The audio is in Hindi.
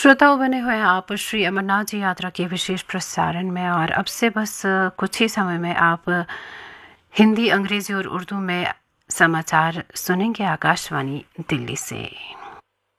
श्रोताओं, बने हुए हैं आप श्री अमरनाथ जी यात्रा के विशेष प्रसारण में। और अब से बस कुछ ही समय में आप हिंदी, अंग्रेजी और उर्दू में समाचार सुनेंगे आकाशवाणी दिल्ली से।